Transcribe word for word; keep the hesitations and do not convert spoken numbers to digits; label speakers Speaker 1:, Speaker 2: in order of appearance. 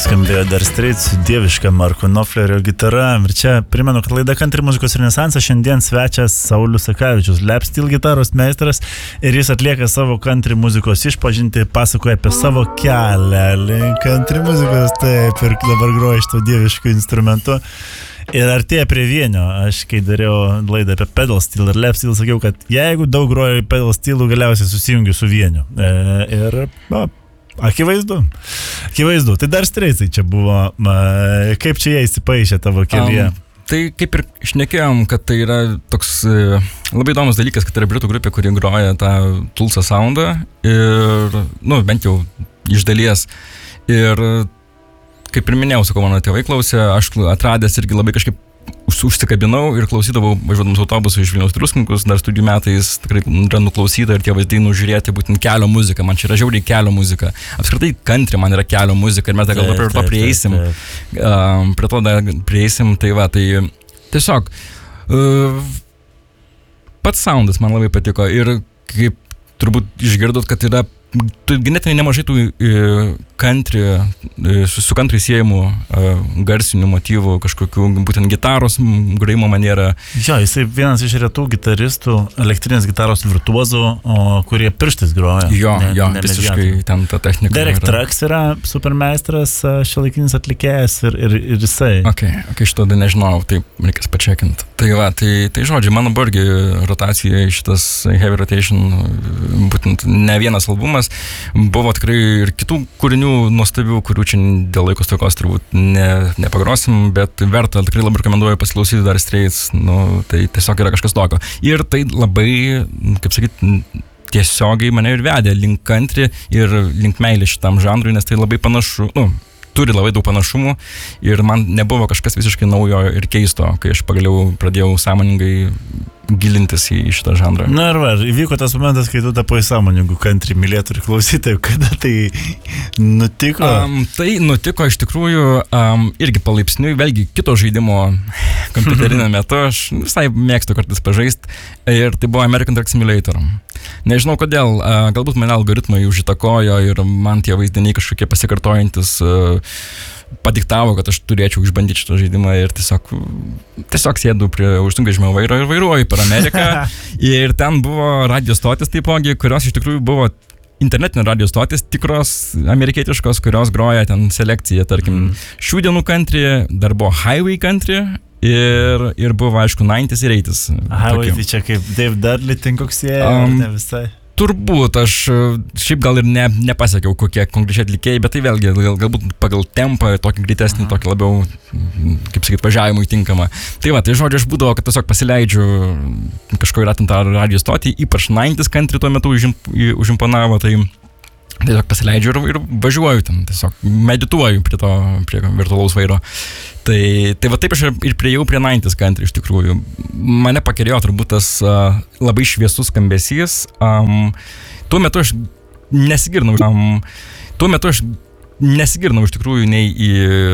Speaker 1: Skambėjo Dire Straits su dieviška Marko Knopflerio gitara. Ir čia primenu, kad laida Country muzikos renesansas, šiandien svečias Saulius Sakavičius, lap steel gitaros meistras, ir jis atlieka savo country muzikos išpažintį, pasakoja apie savo kelią link country muzikos, taip, ir dabar groja šito dieviškų instrumentu. Ir artėja prie vienio. Aš kai dariau laidą apie pedal steel ir lap steel, sakiau, kad jeigu daug groju pedal steelų, galiausiai susijungiu su vieniu. E, ir, na, Akivaizdu, akivaizdu. Tai Dire Straitsai čia buvo, kaip čia jie įsipaišė tavo kelyje?
Speaker 2: Um, tai kaip ir šnekėjom, kad tai yra toks e, labai įdomus dalykas, kad tai yra britų grupė, kuri groja tą Tulsa soundą ir, nu, bent jau iš dalies. Ir kaip ir minėjau, sakau, mano tėvai klausė, aš atradęs irgi labai kažkaip užsikabinau ir klausydavau, važiuodamas autobusu iš Vilniaus Druskininkus, dar studijų metais tikrai yra nuklausyta ir tie vaizdai nužiūrėti būtent kelio muziką, man čia yra žiauriai kelio muzika. Apskritai country man yra kelio muzika ir mes dar gal prie to prieisim, uh, prie to dar prieisim, tai va, tai tiesiog uh, pats soundas man labai patiko ir kaip turbūt išgirdot, kad yra ganėtinai nemažai tų country, su country siejamų garsinių motyvų, kažkokių būtent gitaros grojimo maniera.
Speaker 1: Jo, jisai vienas iš retų gitaristų, elektrinės gitaros virtuozų, kurie pirštais groja.
Speaker 2: Jo,
Speaker 1: ne,
Speaker 2: jo,
Speaker 1: ne
Speaker 2: visiškai ten ta technika.
Speaker 1: Derek Trucks yra supermeistras, šiuolaikinis atlikėjas ir, ir, ir jisai.
Speaker 2: Ok, ok, šito dar nežinau, tai reikės pačekint. Tai va, tai, tai žodžiai, mano burgi rotacija šitas Heavy Rotation, būtent ne vienas albumas, buvo tikrai ir kitų kūrinių nuostabių, kurių čia dėl laiko stokos turbūt ne, nepagrosim, bet verta, tikrai labai rekomenduoju pasiklausyti Dire Straits, nu, tai tiesiog yra kažkas tokio. Ir tai labai, kaip sakyt, tiesiogiai mane ir vedė link country ir link meilės šitam žanrui, nes tai labai panašu, nu, turi labai daug panašumų ir man nebuvo kažkas visiškai naujo ir keisto, kai aš pagaliau pradėjau sąmoningai gilintis į šitą žanrą.
Speaker 1: Na ir va, įvyko tas momentas, kai tu tapai sąmoningų country mylėtojų ir klausytojų, kada tai nutiko?
Speaker 2: Um, tai nutiko iš tikrųjų um, irgi palaipsniui, vėlgi kito žaidimo kompiuterinio metu, aš visai mėgstu kartais pažaisti ir tai buvo American Truck Simulator. Nežinau kodėl, uh, galbūt mane algoritmai užįtakojo ir man tie vaizdiniai kažkokie pasikartojantis uh, padiktavo, kad aš turėčiau išbandyti šitą žaidimą ir tiesiog, tiesiog sėdu prie užsunkvežimio vairo ir vairuoju per Ameriką. Ir ten buvo radio stotis taipogi, kurios iš tikrųjų buvo internetinio radio stotis, tikros amerikietiškos, kurios groja ten selekciją, tarkim, mm. šių dienų country, dar buvo highway country ir, ir buvo, aišku, devyniasdešimt ir ošimtas.
Speaker 1: Highway, tai čia kaip Dave Dudley ten koks jie, um, ne visai?
Speaker 2: Turbūt, aš šiaip gal ir ne, nepasakiau, kokie konkrečiai atlikėjai, bet tai vėlgi gal, galbūt pagal tempą, tokį greitesnį, Aha. tokį labiau, kaip sakyt, važiavimui tinkamą. Tai va, tai žodžiu, aš būdavo, kad tiesiog pasileidžiu kažko įratintą radio stotį, ypač devyniasdešimt country tuo metu užimp, užimponavo, tai tiesiog pasileidžiu ir, ir važiuoju ten, tiesiog medituoju prie to, prie virtualaus vairo. Tai, tai va taip aš ir priejau prie devyniasdešimt country iš tikrųjų. Mane pakerėjo turbūt tas uh, labai šviesus skambesys. Um, tuo metu aš nesigirnau, um, tuo metu aš nesigirnau iš tikrųjų nei į